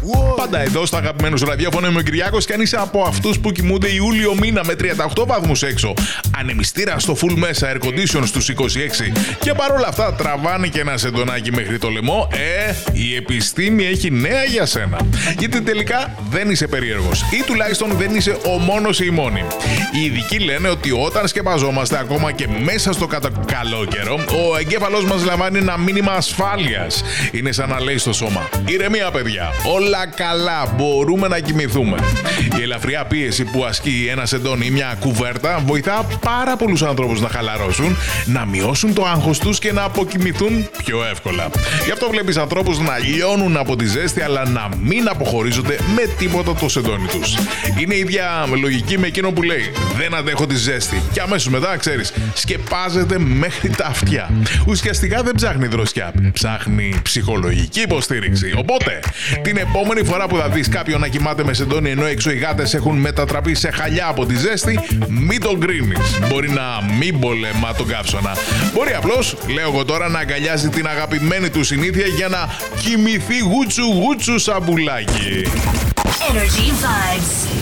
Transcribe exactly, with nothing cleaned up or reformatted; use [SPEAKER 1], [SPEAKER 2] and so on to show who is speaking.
[SPEAKER 1] Πάντα εδώ στο αγαπημένο σου ραδιόφωνο είμαι ο Κυριάκος και αν είσαι από αυτούς που κοιμούνται Ιούλιο μήνα με τριάντα οκτώ βαθμούς έξω, ανεμιστήρα στο full μέσα, air condition στους είκοσι έξι και παρόλα αυτά τραβάνε και ένα σεντονάκι μέχρι το λαιμό, ε, η επιστήμη έχει νέα για σένα. Γιατί τελικά δεν είσαι περίεργος ή τουλάχιστον δεν είσαι ο μόνος ή η μόνη. Οι ειδικοί λένε ότι όταν σκεπαζόμαστε ακόμα και μέσα στο κατα... καλό καιρό, ο εγκέφαλός μας λαμβάνει ένα μήνυμα ασφάλειας. Είναι σαν να λέει στο σώμα: ηρεμία, παιδιά, όλα καλά, μπορούμε να κοιμηθούμε. Η ελαφριά πίεση που ασκεί ένα σεντόνι ή μια κουβέρτα βοηθά πάρα πολλούς ανθρώπους να χαλαρώσουν, να μειώσουν το άγχος τους και να αποκοιμηθούν πιο εύκολα. Γι' αυτό βλέπεις ανθρώπους να λιώνουν από τη ζέστη αλλά να μην αποχωρίζονται με τίποτα το σεντόνι τους. Είναι η ίδια λογική με εκείνο που λέει: δεν αντέχω τη ζέστη. Και αμέσως μετά, ξέρεις, σκεπάζεται μέχρι τα αυτιά. Ουσιαστικά δεν ψάχνει δροσιά, ψάχνει ψυχολογική υποστήριξη. Οπότε, την επόμενη φορά που θα δεις κάποιον να κοιμάται με σεντόνι ενώ έξω οι γάτες έχουν μετατραπεί σε χαλιά από τη ζέστη, μην τον κρίνεις. Μπορεί να μην πολεμά τον καύσωνα. Μπορεί απλώς, λέω εγώ τώρα, να αγκαλιάζει την αγαπημένη του συνήθεια για να κοιμηθεί γούτσου γούτσου σαμπουλάκι.
[SPEAKER 2] Energy Vibes.